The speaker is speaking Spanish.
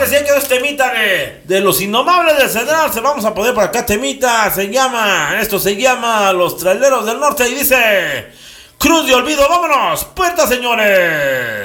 que sí, que es temita de los Indomables del Cedral. Se vamos a poner por acá temita. Esto se llama Los Traileros del Norte y dice: Cruz de Olvido, vámonos, puerta, señores.